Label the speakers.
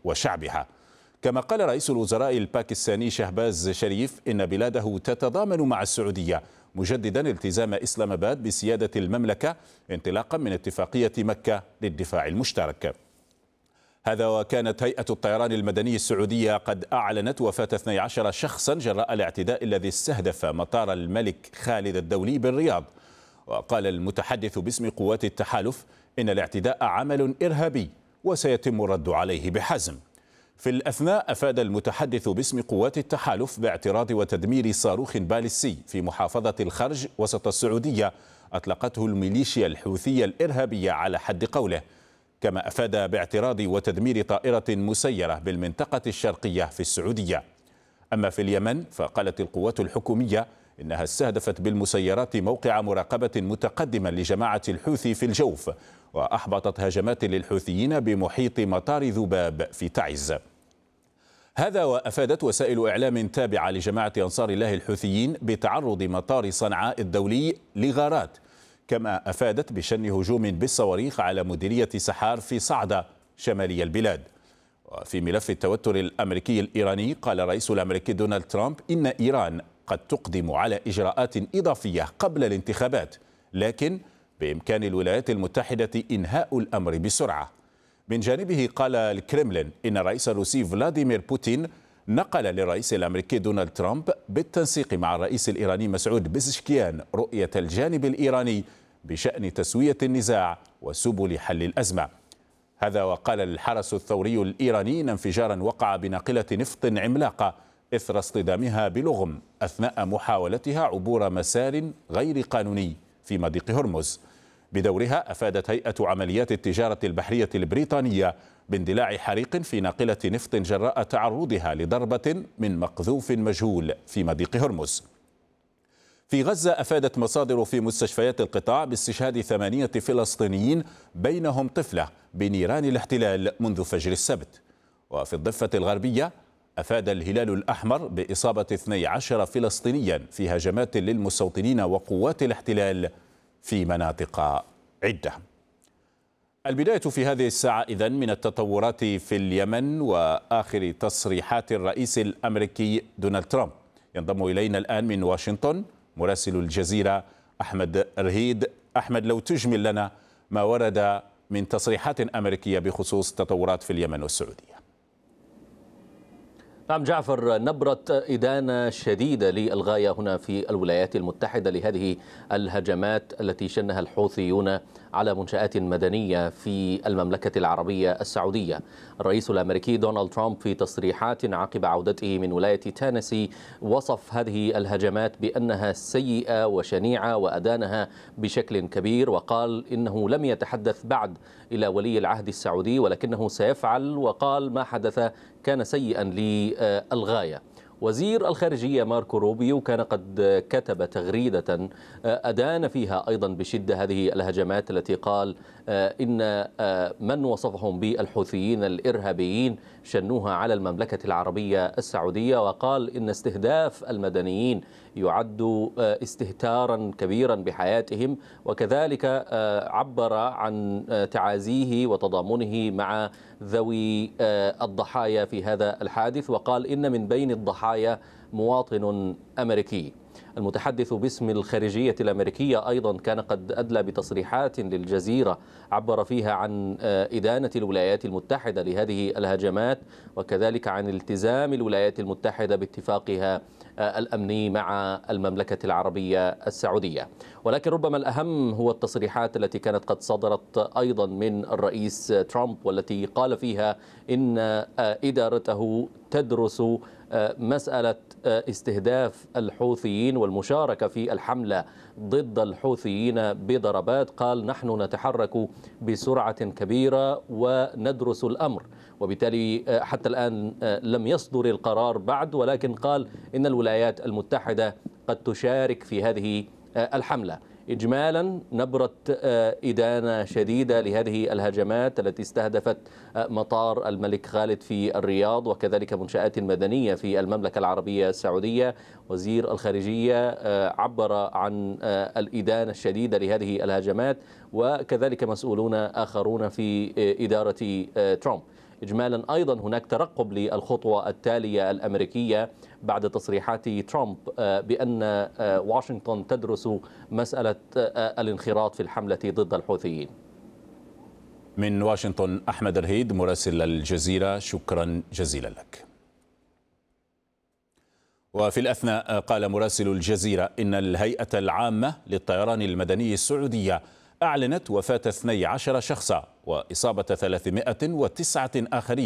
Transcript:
Speaker 1: وشعبها. كما قال رئيس الوزراء الباكستاني شهباز شريف إن بلاده تتضامن مع السعودية، مجددا التزام إسلام آباد بسيادة المملكة انطلاقا من اتفاقية مكة للدفاع المشترك. هذا وكانت هيئة الطيران المدني السعودية قد أعلنت وفاة 12 شخصا جراء الاعتداء الذي استهدف مطار الملك خالد الدولي بالرياض. وقال المتحدث باسم قوات التحالف إن الاعتداء عمل إرهابي وسيتم الرد عليه بحزم. في الأثناء أفاد المتحدث باسم قوات التحالف باعتراض وتدمير صاروخ باليستي في محافظة الخرج وسط السعودية أطلقته الميليشيا الحوثية الإرهابية على حد قوله. كما أفاد باعتراض وتدمير طائرة مسيرة بالمنطقة الشرقية في السعودية. أما في اليمن فقالت القوات الحكومية إنها استهدفت بالمسيرات موقع مراقبة متقدما لجماعة الحوثي في الجوف، وأحبطت هجمات للحوثيين بمحيط مطار ذباب في تعز. هذا وأفادت وسائل إعلام تابعة لجماعة أنصار الله الحوثيين بتعرض مطار صنعاء الدولي لغارات. كما أفادت بشن هجوم بالصواريخ على مديرية سحار في صعدة شمالي البلاد. وفي ملف التوتر الأمريكي الإيراني قال الرئيس الأمريكي دونالد ترامب إن إيران قد تقدم على إجراءات إضافية قبل الانتخابات، لكن بإمكان الولايات المتحدة إنهاء الأمر بسرعة. من جانبه قال الكرملين إن الرئيس الروسي فلاديمير بوتين نقل للرئيس الأمريكي دونالد ترامب بالتنسيق مع الرئيس الإيراني مسعود بزشكيان رؤية الجانب الإيراني بشأن تسوية النزاع وسبل حل الأزمة. هذا وقال الحرس الثوري الإيراني إن انفجارا وقع بناقلة نفط عملاقة إثر اصطدامها بلغم أثناء محاولتها عبور مسار غير قانوني في مضيق هرمز. بدورها أفادت هيئة عمليات التجارة البحرية البريطانية باندلاع حريق في ناقلة نفط جراء تعرضها لضربة من مقذوف مجهول في مضيق هرمز. في غزة أفادت مصادر في مستشفيات القطاع باستشهاد 8 فلسطينيين بينهم طفلة بنيران الاحتلال منذ فجر السبت. وفي الضفة الغربية أفاد الهلال الأحمر بإصابة 12 فلسطينيا في هجمات للمستوطنين وقوات الاحتلال في مناطق عدة. البداية في هذه الساعة إذن من التطورات في اليمن وآخر تصريحات الرئيس الأمريكي دونالد ترامب. ينضم إلينا الآن من واشنطن مراسل الجزيرة أحمد رهيد. أحمد، لو تجمل لنا ما ورد من تصريحات أمريكية بخصوص التطورات في اليمن والسعودية.
Speaker 2: نعم جعفر، نبرة إدانة شديدة للغاية هنا في الولايات المتحدة لهذه الهجمات التي شنها الحوثيون على منشآت مدنية في المملكة العربية السعودية. الرئيس الأمريكي دونالد ترامب في تصريحات عقب عودته من ولاية تينيسي وصف هذه الهجمات بأنها سيئة وشنيعة وأدانها بشكل كبير، وقال إنه لم يتحدث بعد إلى ولي العهد السعودي ولكنه سيفعل، وقال ما حدث كان سيئا للغاية. وزير الخارجية ماركو روبيو كان قد كتب تغريدة أدان فيها أيضا بشدة هذه الهجمات التي قال إن من وصفهم بالحوثيين الإرهابيين شنوها على المملكة العربية السعودية، وقال إن استهداف المدنيين يعد استهتارا كبيرا بحياتهم، وكذلك عبر عن تعازيه وتضامنه مع ذوي الضحايا في هذا الحادث، وقال إن من بين الضحايا مواطن أمريكي. المتحدث باسم الخارجية الأمريكية أيضا كان قد أدلى بتصريحات للجزيرة عبر فيها عن إدانة الولايات المتحدة لهذه الهجمات، وكذلك عن التزام الولايات المتحدة باتفاقها الأمني مع المملكة العربية السعودية. ولكن ربما الأهم هو التصريحات التي كانت قد صدرت أيضا من الرئيس ترامب، والتي قال فيها إن إدارته تدرس مسألة استهداف الحوثيين والمشاركة في الحملة ضد الحوثيين بضربات. قال نحن نتحرك بسرعة كبيرة وندرس الأمر، وبالتالي حتى الآن لم يصدر القرار بعد، ولكن قال إن الولايات المتحدة قد تشارك في هذه الحملة. إجمالا نبرة إدانة شديدة لهذه الهجمات التي استهدفت مطار الملك خالد في الرياض وكذلك منشآت مدنية في المملكة العربية السعودية. وزير الخارجية عبر عن الإدانة الشديدة لهذه الهجمات، وكذلك مسؤولون آخرون في إدارة ترامب. إجمالا أيضا هناك ترقب للخطوة التالية الأمريكية بعد تصريحات ترامب بأن واشنطن تدرس مسألة الانخراط في الحملة ضد الحوثيين.
Speaker 1: من واشنطن أحمد الهيد مراسل الجزيرة، شكرا جزيلا لك. وفي الأثناء قال مراسل الجزيرة إن الهيئة العامة للطيران المدني السعودية أعلنت وفاة 12 شخصا وإصابة 309 آخرين